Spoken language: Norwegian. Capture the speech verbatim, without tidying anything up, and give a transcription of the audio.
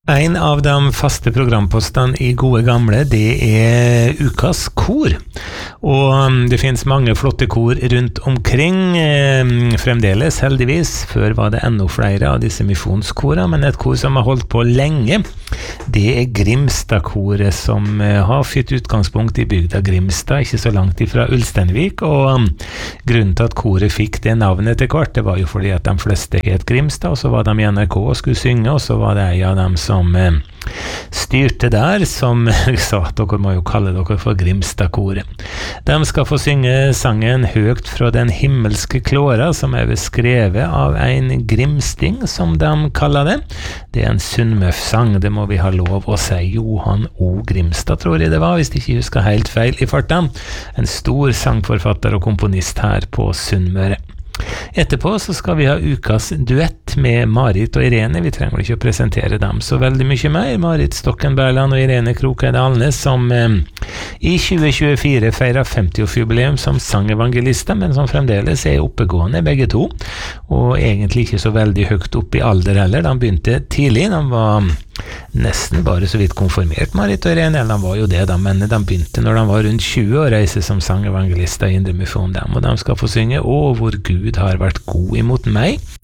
En av de faste programpostene i gode gamle, det er ukas kor. Og det finnes mange flotte kor rundt omkring, eh, fremdeles heldigvis. Før var det enda flere av disse misjonskorene, men et kor som har holdt på lenge, det er Grimstad-koret, som eh, har fått utgangspunkt i bygda Grimstad, ikke så langt ifra Ulsteinvik. Og um, grunnen til at koret fikk det navnet til hvert, det var jo fordi at de fleste het Grimstad, og så var de i N R K og skulle synge, og så var det en av dem som som eh, styrte der, som sa at dere må jo kalle dere for Grimstad-koret. De skal få synge sangen «Høgt fra den himmelske klåra», som er beskrevet av en grimsting, som de kaller det. Det er en Sunnmøff-sang, det må vi ha lov å si. Johan O. Grimstad, tror jeg det var, hvis jeg ikke husker helt feil i farta. En stor sangforfatter og komponist her på Sunnmøre. Etterpå så skal vi ha ukas duett med Marit og Irene. Vi trenger ikke å presentere dem så veldig mye mer. Marit Stokken-Berland og Irene Krokeid Alnes, som eh, i tjue tjuefire feirer femti-årsjubileum som sangevangelister, men som fremdeles er oppegående begge to, og egentlig ikke så veldig høyt opp i alder heller. De begynte tidlig, de var nesten bare så vidt konformert, Marit og Irene, de var jo det da, men de begynte når de var rundt tjue og reise som sangevangelister i Indre Misjon dem, og de skal få synge «Å, hvor Gud har vært god imot meg».